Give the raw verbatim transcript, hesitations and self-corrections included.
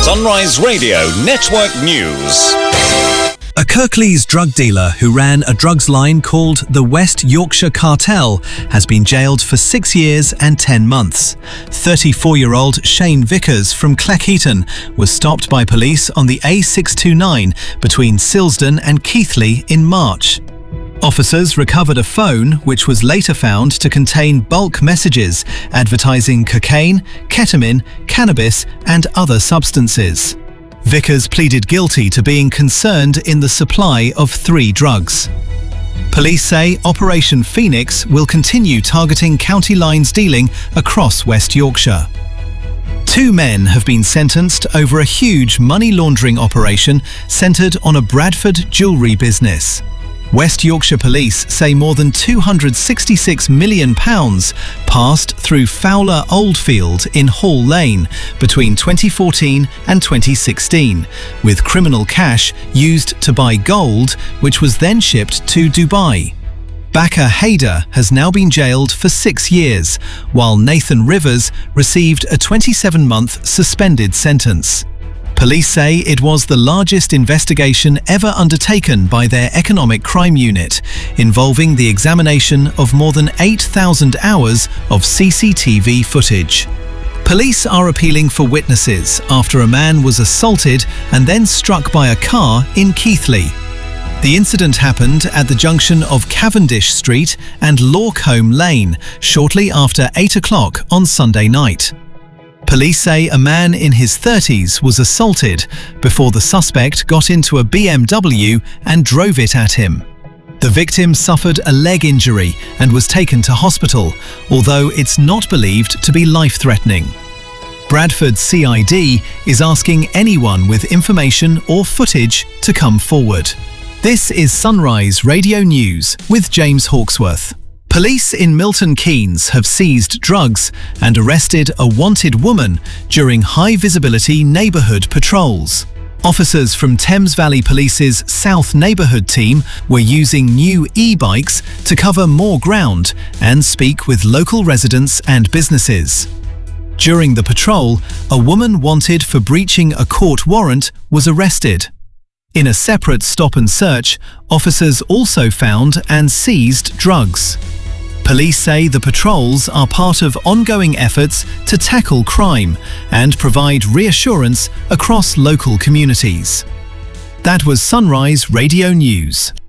Sunrise Radio Network News. A Kirklees drug dealer who ran a drugs line called the West Yorkshire Cartel has been jailed for six years and ten months. thirty-four-year-old Shane Vickers from Cleckheaton was stopped by police on the A six two nine between Silsden and Keighley in March. Officers recovered a phone which was later found to contain bulk messages advertising cocaine, ketamine, cannabis and other substances. Vickers pleaded guilty to being concerned in the supply of three drugs. Police say Operation Phoenix will continue targeting county lines dealing across West Yorkshire. Two men have been sentenced over a huge money laundering operation centred on a Bradford jewellery business. West Yorkshire Police say more than two hundred sixty-six million pounds passed through Fowler Oldfield in Hall Lane between twenty fourteen and twenty sixteen, with criminal cash used to buy gold, which was then shipped to Dubai. Bakar Haider has now been jailed for six years, while Nathan Rivers received a twenty-seven month suspended sentence. Police say it was the largest investigation ever undertaken by their Economic Crime Unit, involving the examination of more than eight thousand hours of C C T V footage. Police are appealing for witnesses after a man was assaulted and then struck by a car in Keighley. The incident happened at the junction of Cavendish Street and Lorcombe Lane shortly after eight o'clock on Sunday night. Police say a man in his thirties was assaulted before the suspect got into a B M W and drove it at him. The victim suffered a leg injury and was taken to hospital, although it's not believed to be life-threatening. Bradford C I D is asking anyone with information or footage to come forward. This is Sunrise Radio News with James Hawksworth. Police in Milton Keynes have seized drugs and arrested a wanted woman during high-visibility neighbourhood patrols. Officers from Thames Valley Police's South Neighbourhood team were using new e-bikes to cover more ground and speak with local residents and businesses. During the patrol, a woman wanted for breaching a court warrant was arrested. In a separate stop and search, officers also found and seized drugs. Police say the patrols are part of ongoing efforts to tackle crime and provide reassurance across local communities. That was Sunrise Radio News.